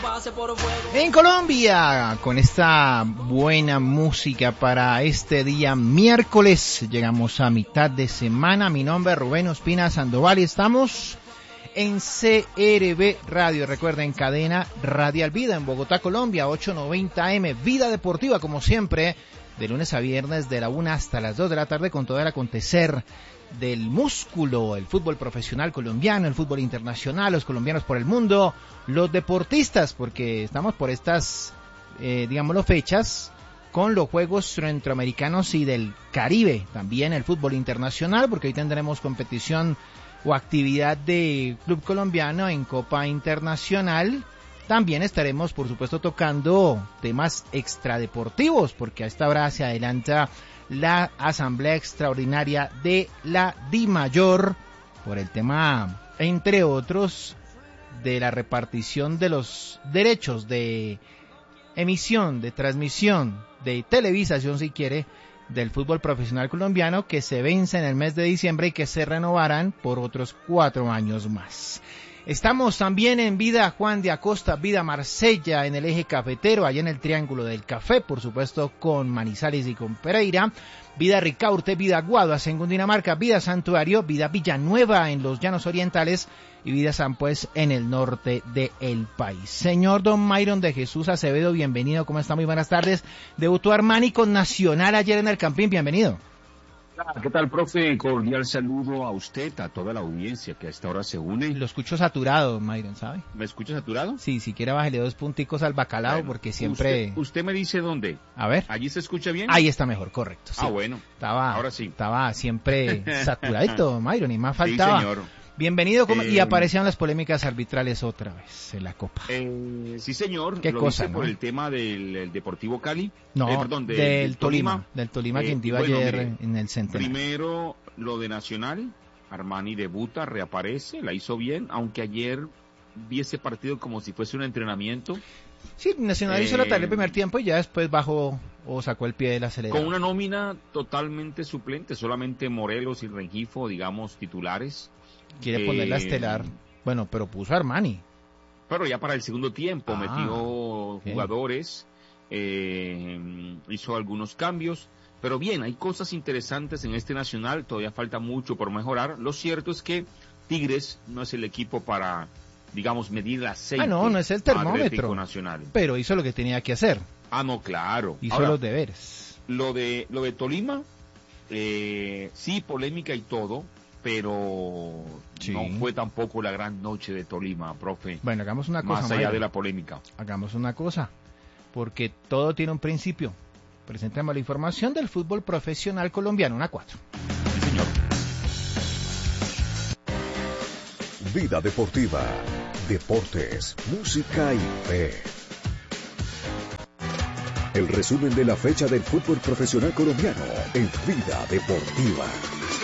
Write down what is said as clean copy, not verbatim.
En Colombia, con esta buena música para este día miércoles, llegamos a mitad de semana. Mi nombre es Rubén Ospina Sandoval y estamos en CRB Radio. Recuerden, cadena Radial Vida en Bogotá, Colombia, 890M. Vida Deportiva, como siempre, de lunes a viernes de la 1 hasta las 2 de la tarde con todo el acontecer del músculo, el fútbol profesional colombiano, el fútbol internacional, los colombianos por el mundo, los deportistas, porque estamos por estas, digámoslo, fechas con los Juegos Centroamericanos y del Caribe, también el fútbol internacional, porque hoy tendremos competición o actividad de club colombiano en Copa Internacional. También estaremos, por supuesto, tocando temas extradeportivos, porque a esta hora se adelanta la Asamblea Extraordinaria de la DIMAYOR por el tema, entre otros, de la repartición de los derechos de emisión, de transmisión, de televisación, si quiere, del fútbol profesional colombiano, que se vence en el mes de diciembre y que se renovarán por otros 4 años más. Estamos también en Vida Juan de Acosta, Vida Marsella, en el eje cafetero, allá en el Triángulo del Café, por supuesto con Manizales y con Pereira, Vida Ricaurte, Vida Guaduas en Cundinamarca, Vida Santuario, Vida Villanueva en los Llanos Orientales y Vida San Pues en el norte del país. Señor Don Mayron de Jesús Acevedo, bienvenido, ¿cómo está? Muy buenas tardes. Debutó Armani con Nacional ayer en el Campín, bienvenido. ¿Qué tal, profe? Cordial saludo a usted, a toda la audiencia que a esta hora se une. Lo escucho saturado, Mayron, ¿sabe? ¿Me escucha saturado? Sí, si quiere bájale 2 punticos al bacalao, bueno, porque siempre... Usted me dice dónde. A ver. ¿Allí se escucha bien? Ahí está mejor, correcto. Sí. Bueno. Ahora sí. Estaba siempre saturadito, Mayron, y más faltaba. Sí, señor. Bienvenido, y aparecieron las polémicas arbitrales otra vez en la Copa. Sí, señor. ¿Qué cosa, ¿no? Por el tema del Deportivo Cali. No, perdón, del Tolima. Del Tolima, quien iba ayer en el Centenario. Primero, lo de Nacional. Armani debuta, reaparece, la hizo bien, aunque ayer vi ese partido como si fuese un entrenamiento. Sí, Nacional hizo la tarea el primer tiempo y ya después bajó o sacó el pie del acelerador. Con una nómina totalmente suplente, solamente Morelos y Rengifo, digamos, titulares. Quiere ponerla estelar. Bueno, pero puso a Armani. Pero ya para el segundo tiempo metió jugadores, hizo algunos cambios. Pero bien, hay cosas interesantes en este Nacional, todavía falta mucho por mejorar. Lo cierto es que Tigres no es el equipo para, digamos, medir el aceite. No es el termómetro. Nacional. Pero hizo lo que tenía que hacer. No, claro. Hizo los deberes. Lo de Tolima, sí, polémica y todo, pero sí, no fue tampoco la gran noche de Tolima, profe. Bueno, hagamos una cosa. Más allá de la polémica. Hagamos una cosa, porque todo tiene un principio. Presentemos la información del fútbol profesional colombiano, una 4. Sí, señor. Vida Deportiva, deportes, música y fe. El resumen de la fecha del fútbol profesional colombiano en Vida Deportiva.